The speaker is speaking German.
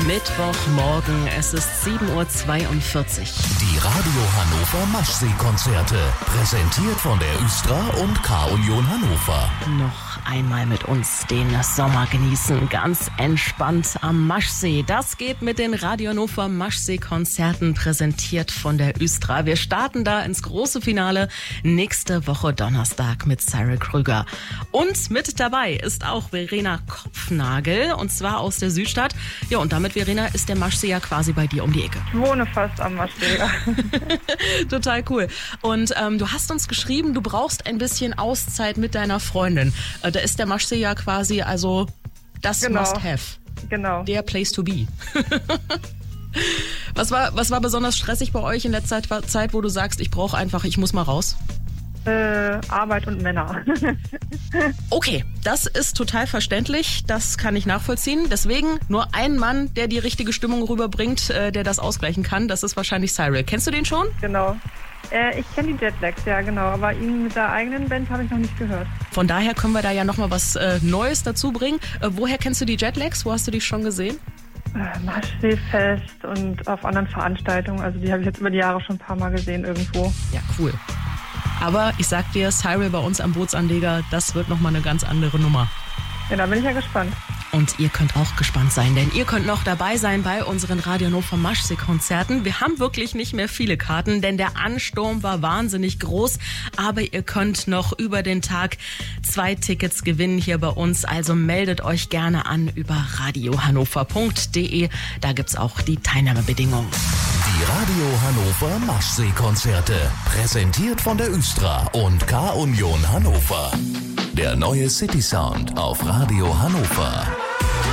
Mittwochmorgen, es ist 7.42 Uhr. Die Radio Hannover Maschsee-Konzerte, präsentiert von der Östra und K-Union Hannover. Noch einmal mit uns den Sommer genießen, ganz entspannt am Maschsee. Das geht mit den Radio Hannover Maschsee-Konzerten, präsentiert von der Östra. Wir starten da ins große Finale nächste Woche Donnerstag mit Cyril Krüger. Und mit dabei ist auch Verena Kopfnagel, und zwar aus der Südstadt. Ja, und damit, Verena, ist der Maschsee ja quasi bei dir um die Ecke. Ich wohne fast am Maschsee. Total cool. Und du hast uns geschrieben, du brauchst ein bisschen Auszeit mit deiner Freundin. Da ist der Maschsee ja quasi also das Must-Have. Genau. Der Place to be. Was war besonders stressig bei euch in letzter Zeit, wo du sagst, ich muss mal raus? Arbeit und Männer. Okay, das ist total verständlich, das kann ich nachvollziehen. Deswegen nur ein Mann, der die richtige Stimmung rüberbringt, der das ausgleichen kann, das ist wahrscheinlich Cyril. Kennst du den schon? Genau. Ich kenne die Jetlags, ja genau, aber ihn mit der eigenen Band habe ich noch nicht gehört. Von daher können wir da ja nochmal was Neues dazu bringen. Woher kennst du die Jetlags? Wo hast du die schon gesehen? Maschseefest und auf anderen Veranstaltungen, also die habe ich jetzt über die Jahre schon ein paar Mal gesehen irgendwo. Ja, cool. Aber ich sag dir, Cyril bei uns am Bootsanleger, das wird nochmal eine ganz andere Nummer. Ja, da bin ich ja gespannt. Und ihr könnt auch gespannt sein, denn ihr könnt noch dabei sein bei unseren Radio Hannover Maschsee-Konzerten. Wir haben wirklich nicht mehr viele Karten, denn der Ansturm war wahnsinnig groß. Aber ihr könnt noch über den Tag 2 Tickets gewinnen hier bei uns. Also meldet euch gerne an über radiohannover.de. Da gibt's auch die Teilnahmebedingungen. Die Radio Hannover Maschsee-Konzerte, präsentiert von der Östra und K-Union Hannover. Der neue City Sound auf Radio Hannover.